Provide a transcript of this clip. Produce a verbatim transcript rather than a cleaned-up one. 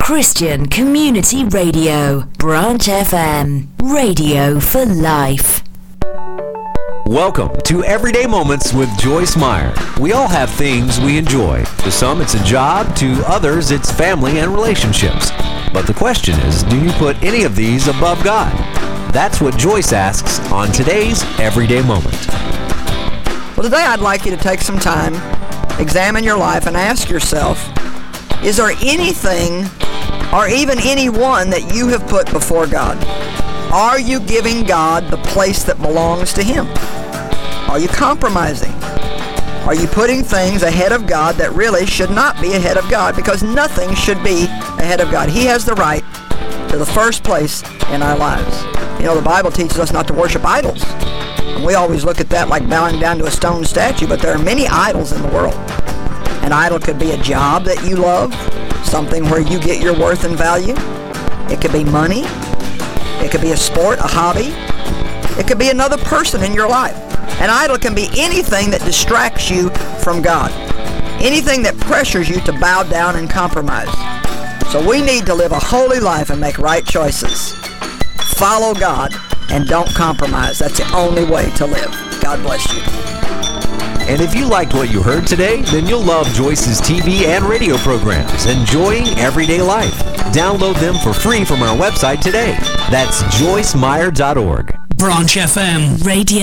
Christian Community Radio, Branch F M, radio for life. Welcome to Everyday Moments with Joyce Meyer. We all have things we enjoy. To some, it's a job. To others, it's family and relationships. But the question is, do you put any of these above God? That's what Joyce asks on today's Everyday Moment. Well, today I'd like you to take some time, examine your life, and ask yourself, is there anything or even anyone that you have put before God? Are you giving God the place that belongs to Him? Are you compromising? Are you putting things ahead of God that really should not be ahead of God? Because nothing should be ahead of God. He has the right to the first place in our lives. You know, the Bible teaches us not to worship idols. And we always look at that like bowing down to a stone statue, but there are many idols in the world. An idol could be a job that you love, something where you get your worth and value. It could be money. It could be a sport, a hobby. It could be another person in your life. An idol can be anything that distracts you from God. Anything that pressures you to bow down and compromise. So we need to live a holy life and make right choices. Follow God and don't compromise. That's the only way to live. God bless you. And if you liked what you heard today, then you'll love Joyce's T V and radio programs, Enjoying Everyday Life. Download them for free from our website today. That's joyce meyer dot org. Branch F M Radio.